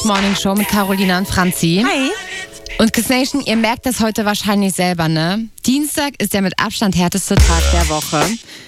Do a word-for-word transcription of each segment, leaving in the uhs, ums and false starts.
Morning Show mit Carolina und Franzi. Hi. Und Kiss Nation, ihr merkt das heute wahrscheinlich selber, ne? Dienstag ist der mit Abstand härteste Tag der Woche.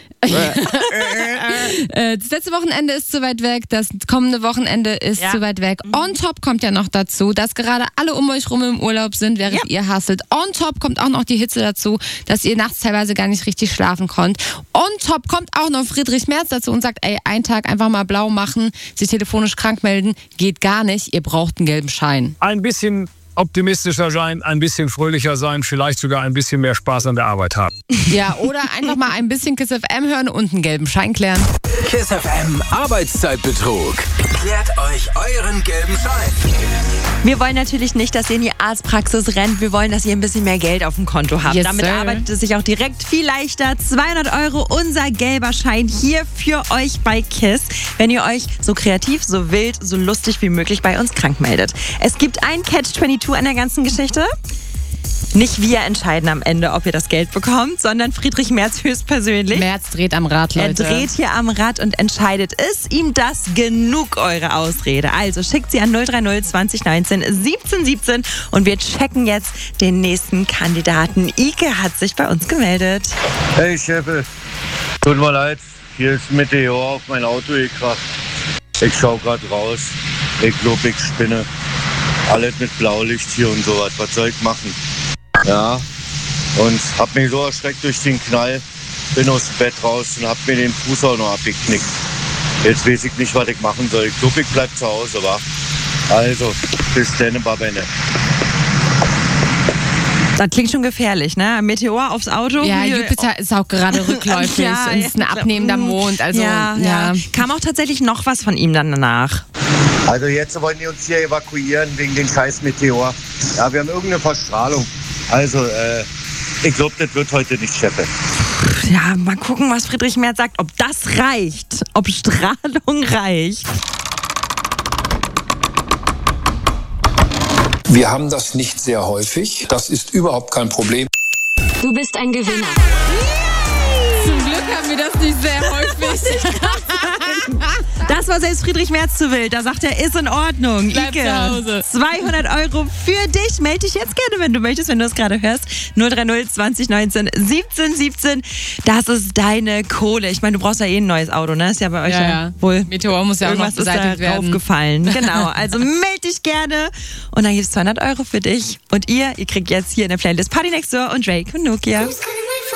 Das letzte Wochenende ist zu weit weg, das kommende Wochenende ist ja. zu weit weg. On top kommt ja noch dazu, dass gerade alle um euch rum im Urlaub sind, während ja. ihr hustelt. On top kommt auch noch die Hitze dazu, dass ihr nachts teilweise gar nicht richtig schlafen konnt. On top kommt auch noch Friedrich Merz dazu und sagt, ey, einen Tag einfach mal blau machen, sich telefonisch krank melden, geht gar nicht, ihr braucht einen gelben Schein. Ein bisschen optimistischer sein, ein bisschen fröhlicher sein, vielleicht sogar ein bisschen mehr Spaß an der Arbeit haben. Ja, oder einfach mal ein bisschen Kiss F M hören und einen gelben Schein klären. Kiss F M Arbeitszeitbetrug. Klärt euch euren gelben Schein. Wir wollen natürlich nicht, dass ihr in die Arztpraxis rennt. Wir wollen, dass ihr ein bisschen mehr Geld auf dem Konto habt. Yes, Damit sir. arbeitet es sich auch direkt viel leichter. zweihundert Euro, unser gelber Schein hier für euch bei KISS, wenn ihr euch so kreativ, so wild, so lustig wie möglich bei uns krank meldet. Es gibt ein Catch zweiundzwanzig an der ganzen Geschichte. Nicht wir entscheiden am Ende, ob ihr das Geld bekommt, sondern Friedrich Merz höchstpersönlich. Merz dreht am Rad, Leute. Er dreht hier am Rad und entscheidet, ist ihm das genug, eure Ausrede? Also schickt sie an null drei null zwanzig neunzehn siebzehn siebzehn und wir checken jetzt den nächsten Kandidaten. Ike hat sich bei uns gemeldet. Hey Chefe, tut mir leid, hier ist Meteor auf mein Auto gekracht. Ich schau grad raus, ich glaub, ich spinne. Alles mit Blaulicht hier und sowas, was soll ich machen? Ja, und hab mich so erschreckt durch den Knall, bin aus dem Bett raus und hab mir den Fuß auch noch abgeknickt. Jetzt weiß ich nicht, was ich machen soll. Ich glaube, ich bleib zu Hause, wa? Also, bis dann, Babene. Das klingt schon gefährlich, ne? Meteor aufs Auto. Ja, Jupiter ist auch gerade rückläufig ja, und ist ein abnehmender Mond. Also, ja, ja. ja. Kam auch tatsächlich noch was von ihm dann danach. Also jetzt wollen die uns hier evakuieren wegen den scheiß Meteor. Ja, wir haben irgendeine Verstrahlung. Also, äh, ich glaube, das wird heute nicht, Chefe. Ja, mal gucken, was Friedrich Merz sagt. Ob das reicht. Ob Strahlung reicht. Wir haben das nicht sehr häufig. Das ist überhaupt kein Problem. Du bist ein Gewinner. Zum Glück haben wir das nicht sehr häufig. Das war selbst Friedrich Merz zu wild. Da sagt er, ist in Ordnung. Bleib Ike, zu Hause. zweihundert Euro für dich. Melde dich jetzt gerne, wenn du möchtest, wenn du es gerade hörst. null drei null zwanzig neunzehn siebzehn siebzehn. Das ist deine Kohle. Ich meine, du brauchst ja eh ein neues Auto, ne? Ist ja bei euch Ja, ja, ja. wohl. Meteor muss ja auch noch Irgendwas ist beseitigt da werden. draufgefallen. Genau. Also melde dich gerne. Und dann gibt es zweihundert Euro für dich. Und ihr, ihr kriegt jetzt hier in der Playlist Party Next Door und Drake und Nokia.